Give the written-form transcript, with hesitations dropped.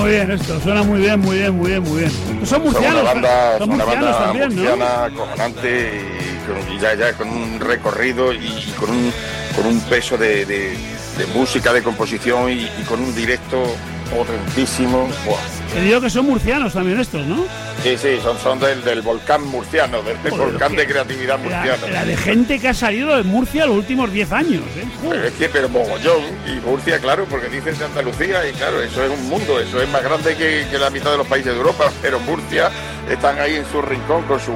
muy bien esto, suena muy bien, muy bien, muy bien, muy bien. Son murcianos, son una banda también, murciana, ¿no? Acojonante, y ya con un recorrido y con un peso de música, de composición y con un directo potentísimo. Buah. Te digo que son murcianos también estos, ¿no? Sí, son del volcán murciano, del volcán de creatividad murciano. La de gente que ha salido de Murcia los últimos 10 años, ¿eh? Pero mogollón, y Murcia, claro, porque dicen de Andalucía, y claro, eso es un mundo, eso es más grande que la mitad de los países de Europa, pero Murcia están ahí en su rincón con su